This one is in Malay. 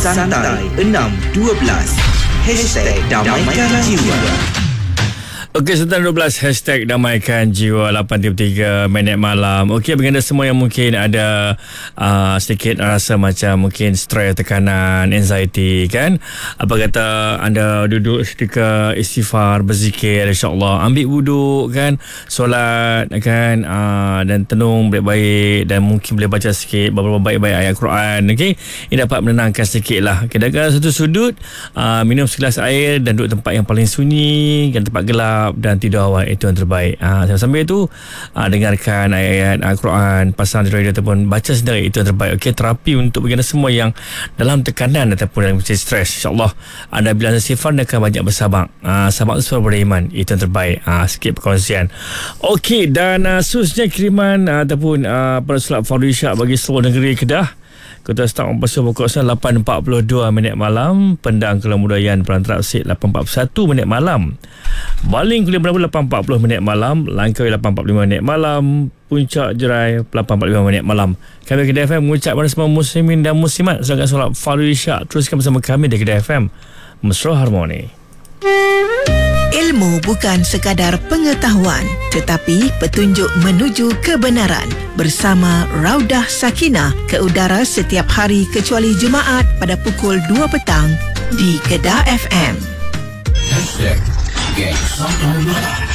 Santai 612 #Damaikan Jiwa. Okey, Sultan 12 #Damaikan Jiwa 8.3 minit malam. Okey, bagi anda semua yang mungkin ada sedikit rasa macam mungkin stres, tekanan, anxiety kan, apa kata anda duduk seketika istighfar, berzikir, insyaAllah, ambil wuduk kan, solat kan, dan tenung baik-baik, dan mungkin boleh baca sikit beberapa baik-baik ayat Quran. Okey, ini dapat menenangkan sikit lah. Okay, dalam satu sudut, minum segelas air dan duduk tempat yang paling sunyi dan tempat gelap dan tidur awal, itu yang terbaik. Sambil itu dengarkan ayat-ayat Al-Quran, pasang di radio ataupun baca sendiri, itu yang terbaik. Okey, terapi untuk bagi anda semua yang dalam tekanan ataupun dalam stres, insyaAllah anda bila anda sifar, anda akan banyak bersabar. Sabar itu sebab beriman, itu yang terbaik. Sikit perkongsian. Okey, dan khususnya kiriman ataupun pada solat Fardhu Isyak bagi seluruh negeri Kedah. Kita start operasi pokok 8.42 minit malam. Pendang Kelemudayaan Perantara Sik 8.41 minit malam. Baling Kuliah Berabu 8.40 minit malam. Langkawi 8.45 minit malam. Puncak Jerai 8.45 minit malam. Kami Kedah FM mengucap kepada semua muslimin dan muslimat sedangkan solat Fardhu Isyak. Teruskan bersama kami di Kedah FM. Mesra Harmoni. Ilmu bukan sekadar pengetahuan, tetapi petunjuk menuju kebenaran. Bersama Raudah Sakinah ke udara setiap hari kecuali Jumaat pada pukul 2 petang di Kedah FM.